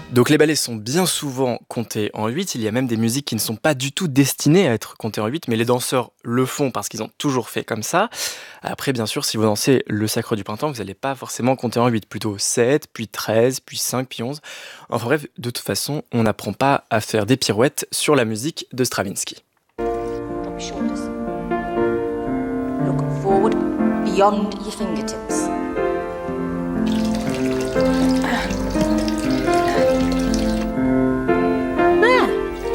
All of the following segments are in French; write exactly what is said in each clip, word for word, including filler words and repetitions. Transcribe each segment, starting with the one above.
Donc les ballets sont bien souvent comptés en huit, il y a même des musiques qui ne sont pas du tout destinées à être comptées en huit, mais les danseurs le font parce qu'ils ont toujours fait comme ça. Après, bien sûr, si vous dansez le Sacre du Printemps, vous n'allez pas forcément compter en huit, plutôt sept, puis treize, puis cinq, puis onze. Enfin bref, de toute façon, on n'apprend pas à faire des pirouettes sur la musique de Stravinsky. Drop your shoulders. Look forward, beyond your fingertips. There.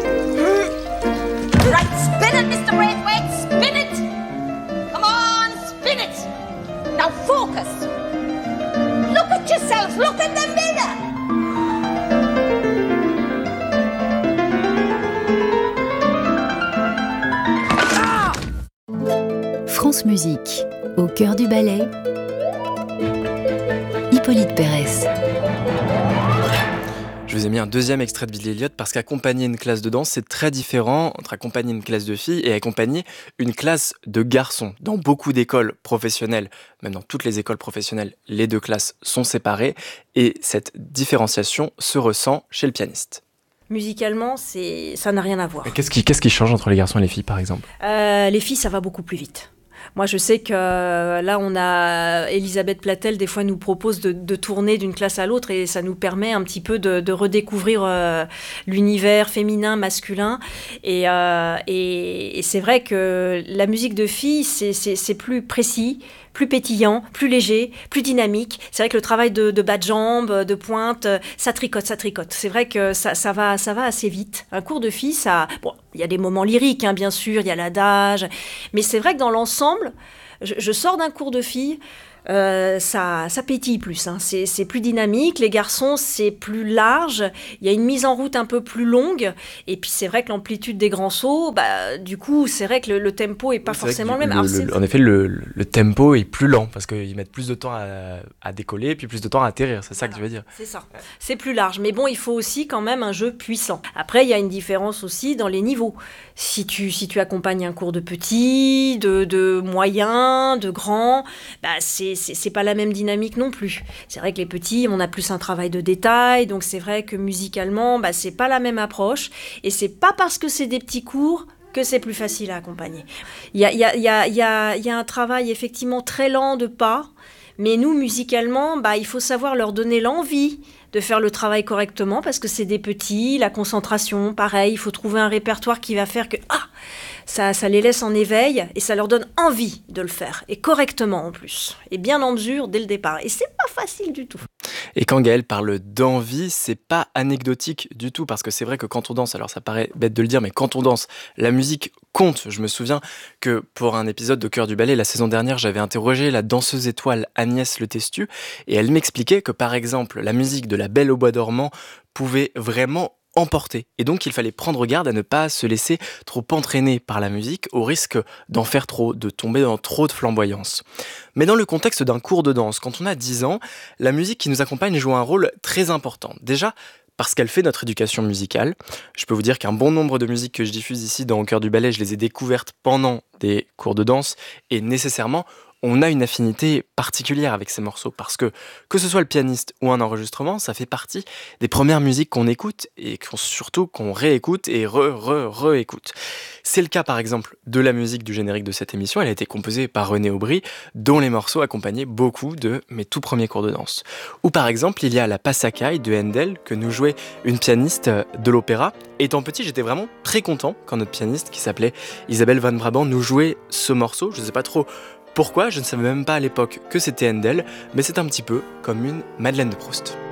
Right, spin it, Mister Braithwaite, spin it. Come on, spin it. Now focus. Look at yourself, look in the mirror. France Musique, au cœur du ballet, Hippolyte Pérez. Je vous ai mis un deuxième extrait de Billy Elliot parce qu'accompagner une classe de danse, c'est très différent entre accompagner une classe de filles et accompagner une classe de garçons. Dans beaucoup d'écoles professionnelles, même dans toutes les écoles professionnelles, les deux classes sont séparées et cette différenciation se ressent chez le pianiste. Musicalement, c'est... ça n'a rien à voir. Et qu'est-ce qui, qu'est-ce qui change entre les garçons et les filles, par exemple ? Euh, les filles, ça va beaucoup plus vite. Moi, je sais que euh, là, on a Elisabeth Platel, des fois, nous propose de, de tourner d'une classe à l'autre et ça nous permet un petit peu de, de redécouvrir euh, l'univers féminin, masculin. Et, euh, et, et c'est vrai que la musique de filles, c'est, c'est, c'est plus précis, plus pétillant, plus léger, plus dynamique. C'est vrai que le travail de, de bas de jambes, de pointe, ça tricote, ça tricote. C'est vrai que ça, ça, va, ça va assez vite. Un cours de filles, ça... Bon, il y a des moments lyriques, hein, bien sûr, il y a l'adage. Mais c'est vrai que dans l'ensemble, je, je sors d'un cours de filles, euh, ça, ça pétille plus. Hein. C'est, c'est plus dynamique. Les garçons, c'est plus large. Il y a une mise en route un peu plus longue. Et puis, c'est vrai que l'amplitude des grands sauts, bah, du coup, c'est vrai que le, le tempo n'est pas C'est forcément le le, même. Alors, le, en effet, le, le tempo est plus lent parce qu'ils mettent plus de temps à, à décoller puis plus de temps à atterrir. C'est ça voilà, que tu veux dire ? C'est ça. C'est plus large. Mais bon, il faut aussi quand même un jeu puissant. Après, il y a une différence aussi dans les niveaux. Si tu, si tu accompagnes un cours de petit, de, de moyen, de grand, bah, c'est, c'est, c'est pas la même dynamique non plus. C'est vrai que les petits, on a plus un travail de détail. Donc, c'est vrai que musicalement, bah, c'est pas la même approche. Et c'est pas parce que c'est des petits cours que c'est plus facile à accompagner. Il y a, il y a, il y a, il y a, il y a un travail effectivement très lent de pas. Mais nous, musicalement, bah, il faut savoir leur donner l'envie de faire le travail correctement parce que c'est des petits, la concentration, pareil, il faut trouver un répertoire qui va faire que ah, ça, ça les laisse en éveil et ça leur donne envie de le faire, et correctement en plus, et bien en mesure dès le départ. Et c'est pas facile du tout. Et quand Gaëlle parle d'envie, c'est pas anecdotique du tout, parce que c'est vrai que quand on danse, alors ça paraît bête de le dire, mais quand on danse, la musique compte. Je me souviens que pour un épisode de Cœur du Ballet, la saison dernière, j'avais interrogé la danseuse étoile Agnès Le Testu, et elle m'expliquait que par exemple, la musique de La Belle au bois dormant pouvait vraiment emporter. Et donc, il fallait prendre garde à ne pas se laisser trop entraîner par la musique, au risque d'en faire trop, de tomber dans trop de flamboyance. Mais dans le contexte d'un cours de danse, quand on a dix ans, la musique qui nous accompagne joue un rôle très important. Déjà, parce qu'elle fait notre éducation musicale. Je peux vous dire qu'un bon nombre de musiques que je diffuse ici dans Au cœur du ballet, je les ai découvertes pendant des cours de danse, et nécessairement, on a une affinité particulière avec ces morceaux parce que, que ce soit le pianiste ou un enregistrement, ça fait partie des premières musiques qu'on écoute et qu'on, surtout qu'on réécoute et re, re, réécoute. C'est le cas par exemple de la musique du générique de cette émission. Elle a été composée par René Aubry, dont les morceaux accompagnaient beaucoup de mes tout premiers cours de danse. Ou par exemple, il y a la Passacaille de Handel que nous jouait une pianiste de l'opéra. Étant petit, j'étais vraiment très content quand notre pianiste, qui s'appelait Isabelle Van Brabant, nous jouait ce morceau. Je ne sais pas trop pourquoi, je ne savais même pas à l'époque que c'était Handel, mais c'est un petit peu comme une Madeleine de Proust.